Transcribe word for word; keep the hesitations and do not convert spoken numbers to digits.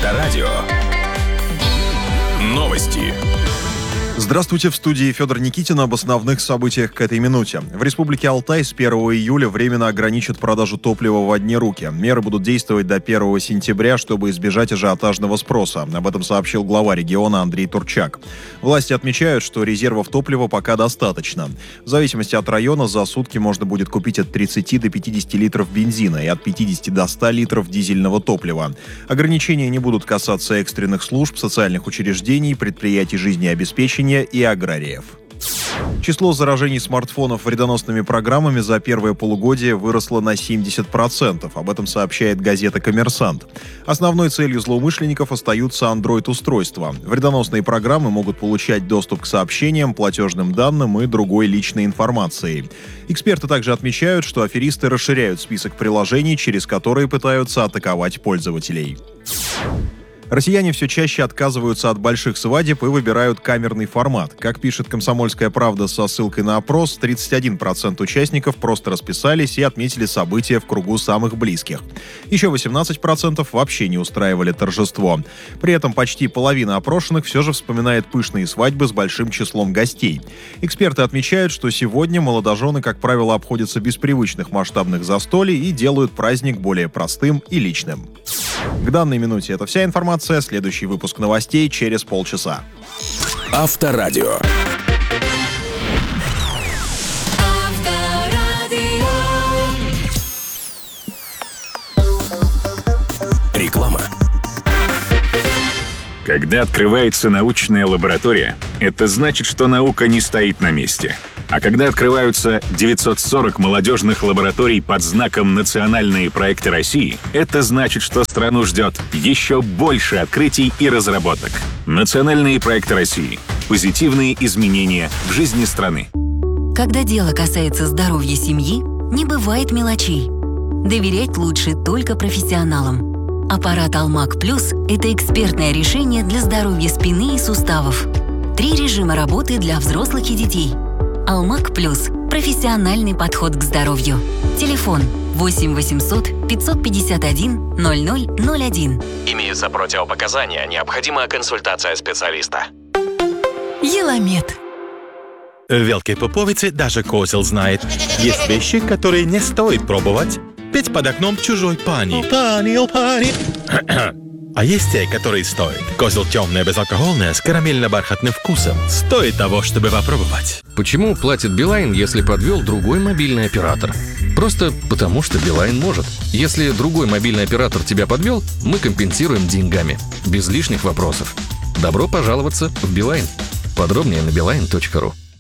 Авторадио. Новости. Здравствуйте, в студии Федор Никитин об основных событиях к этой минуте. В Республике Алтай с первого июля временно ограничат продажу топлива в одни руки. Меры будут действовать до первого сентября, чтобы избежать ажиотажного спроса. Об этом сообщил глава региона Андрей Турчак. Власти отмечают, что резервов топлива пока достаточно. В зависимости от района за сутки можно будет купить от тридцати до пятидесяти литров бензина и от пятидесяти до ста литров дизельного топлива. Ограничения не будут касаться экстренных служб, социальных учреждений, предприятий жизнеобеспечения и аграриев. Число заражений смартфонов вредоносными программами за первое полугодие выросло на семьдесят процентов. Об этом сообщает газета «Коммерсант». Основной целью злоумышленников остаются Android-устройства. Вредоносные программы могут получать доступ к сообщениям, платежным данным и другой личной информации. Эксперты также отмечают, что аферисты расширяют список приложений, через которые пытаются атаковать пользователей. Россияне все чаще отказываются от больших свадеб и выбирают камерный формат. Как пишет «Комсомольская правда» со ссылкой на опрос, тридцать один процент участников просто расписались и отметили события в кругу самых близких. Еще восемнадцать процентов вообще не устраивали торжество. При этом почти половина опрошенных все же вспоминает пышные свадьбы с большим числом гостей. Эксперты отмечают, что сегодня молодожены, как правило, обходятся без привычных масштабных застолий и делают праздник более простым и личным. К данной минуте это вся информация. Следующий выпуск новостей через полчаса. Авторадио. Реклама. Когда открывается научная лаборатория, это значит, что наука не стоит на месте. А когда открываются девятьсот сорок молодежных лабораторий под знаком «Национальные проекты России», это значит, что страну ждет еще больше открытий и разработок. Национальные проекты России. Позитивные изменения в жизни страны. Когда дело касается здоровья семьи, не бывает мелочей. Доверять лучше только профессионалам. Аппарат Алмак Плюс – это экспертное решение для здоровья спины и суставов. Три режима работы для взрослых и детей. Алмак Плюс – профессиональный подход к здоровью. Телефон восемь восемьсот пятьсот пятьдесят один ноль ноль ноль один. Имеются противопоказания, необходима консультация специалиста. Еламед. В Великой Поповице даже козел знает. Есть вещи, которые не стоит пробовать. Петь под окном чужой пани. Пани, о пани. А есть те, которые стоит. Козел темное, безалкогольное, с карамельно-бархатным вкусом. Стоит того, чтобы попробовать. Почему платит Билайн, если подвел другой мобильный оператор? Просто потому, что Билайн может. Если другой мобильный оператор тебя подвел, мы компенсируем деньгами. Без лишних вопросов. Добро пожаловаться в Билайн. Подробнее на билайн точка ру.